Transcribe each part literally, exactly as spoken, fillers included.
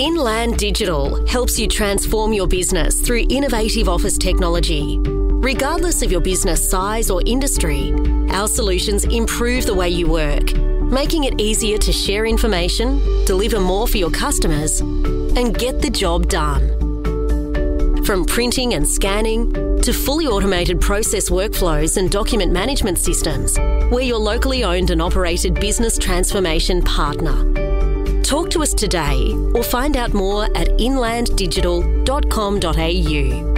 Inland Digital helps you transform your business through innovative office technology. Regardless of your business size or industry, our solutions improve the way you work, making it easier to share information, deliver more for your customers, and get the job done. From printing and scanning to fully automated process workflows and document management systems, we're your locally owned and operated business transformation partner. Talk to us today or find out more at inland digital dot com dot a u.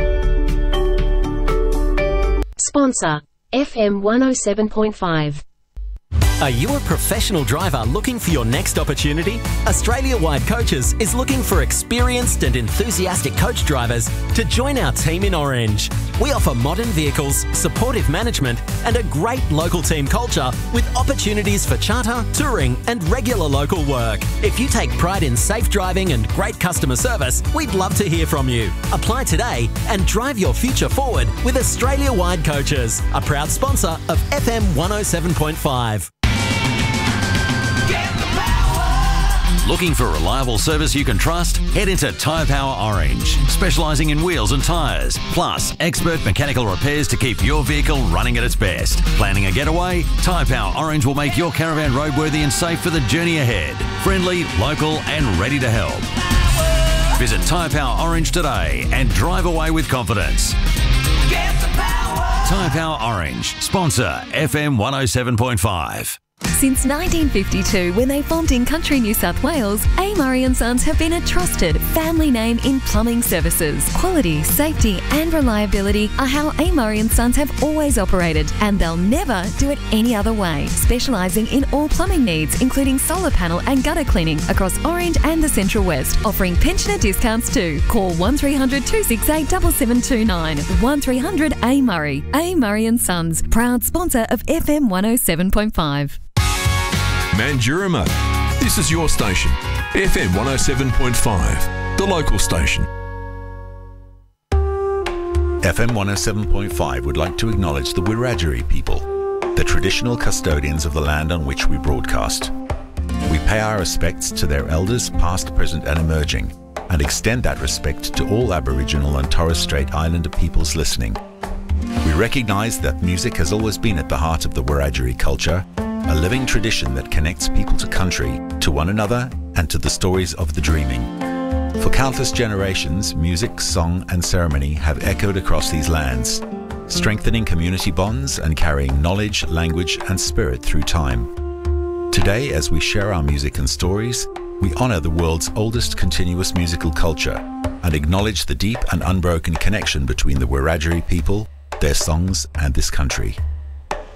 Sponsor, F M one oh seven point five. Are you a professional driver looking for your next opportunity? Australia-wide Coaches is looking for experienced and enthusiastic coach drivers to join our team in Orange. We offer modern vehicles, supportive management, and a great local team culture with opportunities for charter, touring, and regular local work. If you take pride in safe driving and great customer service, we'd love to hear from you. Apply today and drive your future forward with Australia-wide Coaches, a proud sponsor of F M one oh seven point five. Looking for reliable service you can trust? Head into Tyre Power Orange, specialising in wheels and tyres, plus expert mechanical repairs to keep your vehicle running at its best. Planning a getaway? Tyre Power Orange will make your caravan roadworthy and safe for the journey ahead. Friendly, local and ready to help. Visit Tyre Power Orange today and drive away with confidence. Get the power. Tyre Power Orange, sponsor F M one oh seven point five. Since nineteen fifty-two, when they formed in country New South Wales, A. Murray and Sons have been a trusted family name in plumbing services. Quality, safety and reliability are how A. Murray and Sons have always operated, and they'll never do it any other way. Specialising in all plumbing needs, including solar panel and gutter cleaning across Orange and the Central West, offering pensioner discounts too. Call one three hundred two six eight seven seven two nine. one three hundred A. Murray. A. Murray and Sons, proud sponsor of F M one oh seven point five. Mandurah Motor. This is your station, F M one oh seven point five, the local station. F M one oh seven point five would like to acknowledge the Wiradjuri people, the traditional custodians of the land on which we broadcast. We pay our respects to their elders past, present and emerging, and extend that respect to all Aboriginal and Torres Strait Islander peoples listening. We recognise that music has always been at the heart of the Wiradjuri culture, a living tradition that connects people to country, to one another, and to the stories of the dreaming. For countless generations, music, song, and ceremony have echoed across these lands, strengthening community bonds and carrying knowledge, language, and spirit through time. Today, as we share our music and stories, we honour the world's oldest continuous musical culture and acknowledge the deep and unbroken connection between the Wiradjuri people, their songs, and this country.